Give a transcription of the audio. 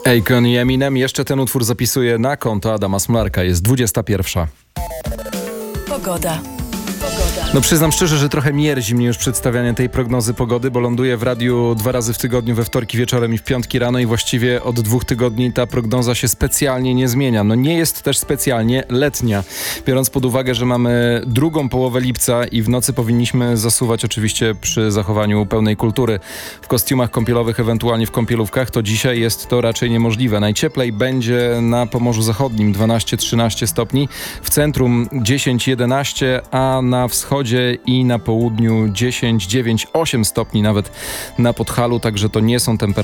Akon i Eminem. Jeszcze ten utwór zapisuje na konto Adama Smolarka. Jest 21. Pogoda. No przyznam szczerze, że trochę mierzi mnie już przedstawianie tej prognozy pogody, bo ląduję w radiu 2 razy w tygodniu, we wtorki wieczorem i w piątki rano i właściwie od 2 tygodni ta prognoza się specjalnie nie zmienia. No nie jest też specjalnie letnia, biorąc pod uwagę, że mamy drugą połowę lipca i w nocy powinniśmy zasuwać oczywiście przy zachowaniu pełnej kultury w kostiumach kąpielowych, ewentualnie w kąpielówkach, to dzisiaj jest to raczej niemożliwe. Najcieplej będzie na Pomorzu Zachodnim 12-13 stopni, w centrum 10-11, a na wschodzie i na południu 10, 9, 8 stopni nawet na Podhalu, także to nie są temperatury